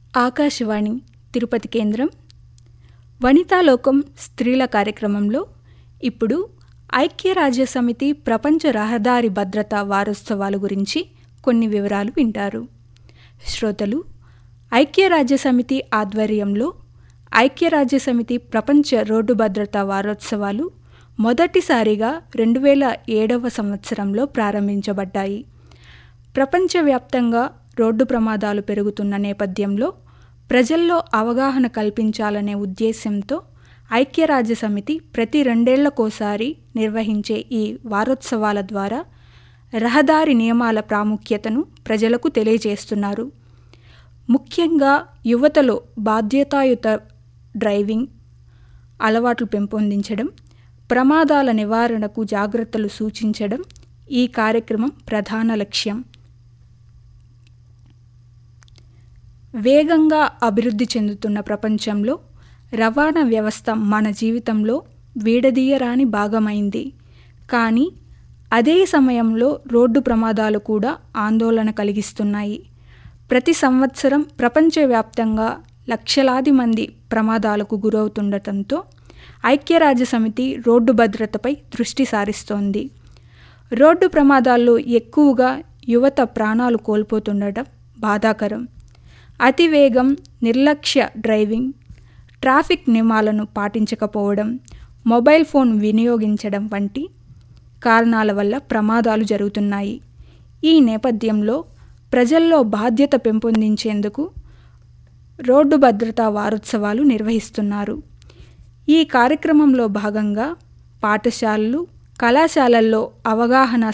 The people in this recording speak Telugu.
ఆకాశవాణి తిరుపతి కేంద్రం వనితాలోకం స్త్రీల కార్యక్రమంలో ఇప్పుడు ఐక్యరాజ్యసమితి ప్రపంచ రహదారి భద్రతా వారోత్సవాల గురించి కొన్ని వివరాలు వింటారు. శ్రోతలు, ఐక్యరాజ్యసమితి ఆధ్వర్యంలో ఐక్యరాజ్యసమితి ప్రపంచ రోడ్డు భద్రతా వారోత్సవాలు మొదటిసారిగా 2007 సంవత్సరంలో ప్రారంభించబడ్డాయి. ప్రపంచవ్యాప్తంగా రోడ్డు ప్రమాదాలు పెరుగుతున్న నేపథ్యంలో ప్రజల్లో అవగాహన కల్పించాలనే ఉద్దేశ్యంతో ఐక్యరాజ్యసమితి ప్రతి 2 ఏళ్లకోసారి నిర్వహించే ఈ వారోత్సవాల ద్వారా రహదారి నియమాల ప్రాముఖ్యతను ప్రజలకు తెలియజేస్తున్నారు. ముఖ్యంగా యువతలో బాధ్యతాయుత డ్రైవింగ్ అలవాట్లు పెంపొందించడం, ప్రమాదాల నివారణకు జాగ్రత్తలు సూచించడం ఈ కార్యక్రమం ప్రధాన లక్ష్యం. వేగంగా అభివృద్ధి చెందుతున్న ప్రపంచంలో రవాణా వ్యవస్థ మన జీవితంలో వీడదీయరాని భాగమైంది. కానీ అదే సమయంలో రోడ్డు ప్రమాదాలు కూడా ఆందోళన కలిగిస్తున్నాయి. ప్రతి సంవత్సరం ప్రపంచవ్యాప్తంగా లక్షలాది మంది ప్రమాదాలకు గురవుతుండటంతో ఐక్యరాజ్యసమితి రోడ్డు భద్రతపై దృష్టి సారిస్తోంది. రోడ్డు ప్రమాదాల్లో ఎక్కువగా యువత ప్రాణాలు కోల్పోతుండటం బాధాకరం. అతివేగం, నిర్లక్ష్య డ్రైవింగ్, ట్రాఫిక్ నియమాలను పాటించకపోవడం, మొబైల్ ఫోన్ వినియోగించడం వంటి కారణాల వల్ల ప్రమాదాలు జరుగుతున్నాయి. ఈ నేపథ్యంలో ప్రజల్లో బాధ్యత పెంపొందించేందుకు రోడ్డు భద్రతా వారోత్సవాలు నిర్వహిస్తున్నారు. ఈ కార్యక్రమంలో భాగంగా పాఠశాలలు, కళాశాలల్లో అవగాహన